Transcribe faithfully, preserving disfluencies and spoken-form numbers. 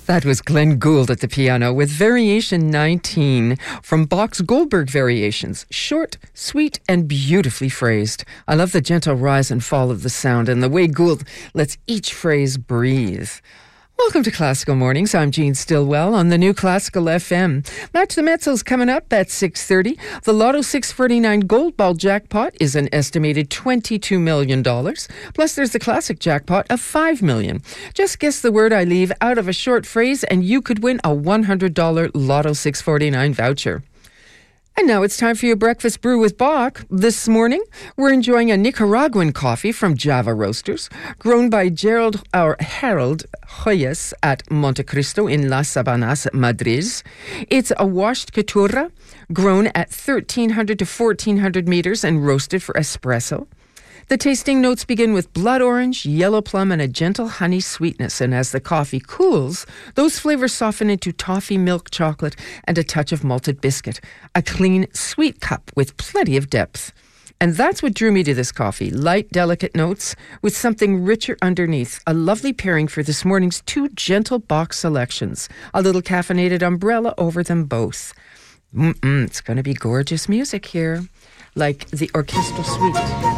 That was Glenn Gould at the piano with Variation nineteen from Bach's Goldberg Variations. Short, sweet, and beautifully phrased. I love the gentle rise and fall of the sound and the way Gould lets each phrase breathe. Welcome to Classical Mornings. I'm Jean Stillwell on the new Classical F M. Match the Metzels coming up at six thirty. The Lotto six forty-nine Gold Ball jackpot is an estimated twenty-two million dollars. Plus, there's the classic jackpot of five million dollars. Just guess the word I leave out of a short phrase and you could win a one hundred dollars Lotto six forty-nine voucher. And now it's time for your breakfast brew with Bach. This morning, we're enjoying a Nicaraguan coffee from Java Roasters, grown by Gerald or Harold Hoyes at Montecristo in Las Sabanas, Madrid. It's a washed caturra, grown at thirteen hundred to fourteen hundred meters and roasted for espresso. The tasting notes begin with blood orange, yellow plum, and a gentle honey sweetness. And as the coffee cools, those flavors soften into toffee, milk chocolate, and a touch of malted biscuit. A clean, sweet cup with plenty of depth. And that's what drew me to this coffee. Light, delicate notes with something richer underneath. A lovely pairing for this morning's two gentle Bach selections. A little caffeinated umbrella over them both. Mm-mm, it's going to be gorgeous music here. Like the orchestral suite.